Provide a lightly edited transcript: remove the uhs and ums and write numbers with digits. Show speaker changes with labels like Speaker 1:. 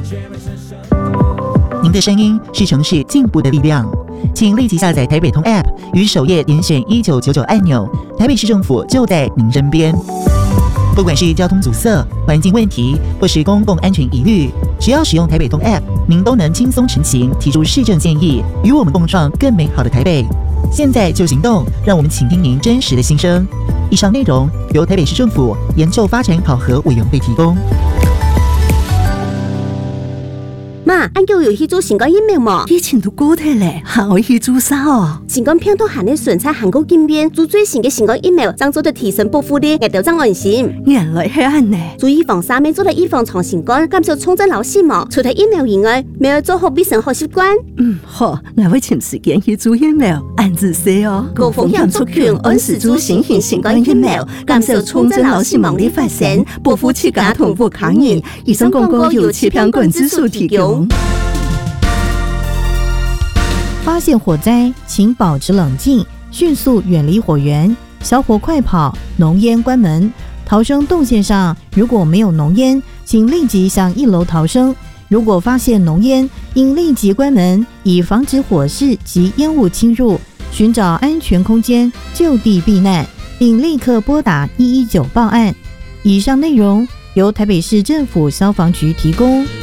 Speaker 1: 您的声音是城市进步的力量，请立即下载台北通 App， 于首页点选1999按钮，台北市政府就在您身边。不管是交通阻塞、环境问题，或是公共安全疑虑，只要使用台北通 App， 您都能轻松成行，提出市政建议，与我们共创更美好的台北。现在就行动，让我们倾听您真实的心声。以上内容由台北市政府研究发展考核委员会提供。
Speaker 2: 妈，俺叫有去做新冠疫苗冇？
Speaker 3: 以前都过体嘞，还会去做啥哦？
Speaker 2: 新冠病毒含的纯菜含过经验，做最新的新冠疫苗，将做的提升保护力，也就将安心。
Speaker 3: 原来系安呢。
Speaker 2: 做预防3面做的预防长新冠，减少重症老死亡。除了疫苗以外，没有做好卫生好习惯。
Speaker 3: 好，我会请时间去做疫苗，按自说哦。
Speaker 2: 高风险族群按时做新型新冠疫苗，减少重症老死亡的发生，保护自家同步抗疫。以上广告由气象管制署提供。
Speaker 4: 发现火灾，请保持冷静，迅速远离火源，小火快跑，浓烟关门。逃生动线上如果没有浓烟，请立即向1楼逃生。如果发现浓烟，应立即关门，以防止火势及烟雾侵入，寻找安全空间就地避难，并立刻拨打119报案。以上内容由台北市政府消防局提供。